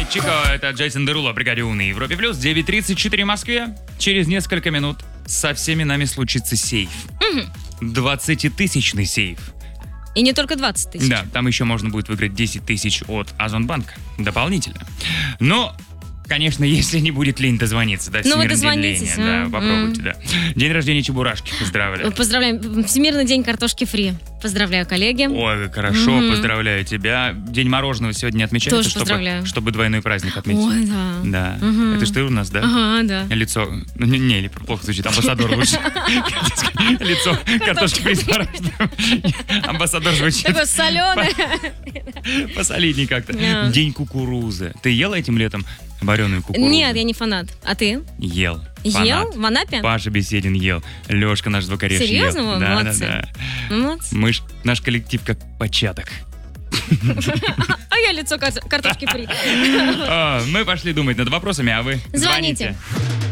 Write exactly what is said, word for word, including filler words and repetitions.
Чико, это Джейсон Деруло, бригаде У на Европе Плюс. девять тридцать четыре в Москве. Через несколько минут со всеми нами случится сейф. двадцатитысячный сейф. И не только двадцать тысяч. Да, там еще можно будет выиграть десять тысяч от Озонбанка. Дополнительно. Но, конечно, если не будет лень дозвониться. Да, Ну, вы Всемирный день дозвонитесь, лени, а? да, попробуйте, М. да. День рождения Чебурашки. Поздравляю. Поздравляем. Всемирный день картошки фри. Поздравляю, коллеги. Ой, как хорошо, Мгм. поздравляю тебя. День мороженого сегодня отмечается, Тоже чтобы, поздравляю. чтобы двойной праздник отметить. Ой, да. Да. Мгм. Это ж ты у нас, да? Ага, да. Лицо. Ну, не, не, или плохо звучит. Амбассадор лучше. Лицо картошки фри с мороженым. Амбассадор звучит Такое соленое. посолидней как-то. Да. День кукурузы. Ты ел этим летом вареную кукурузу? Нет, я не фанат. А ты? Ел. Ел? Фанат. В Анапе? Паша Беседин ел. Лешка наш звукорежь ел. Серьезно? Вы Да, молодцы. да, да. Молодцы. Мы ж, наш коллектив как початок. А я лицо кар- картошки фри. А, Мы пошли думать над вопросами, а вы Звоните.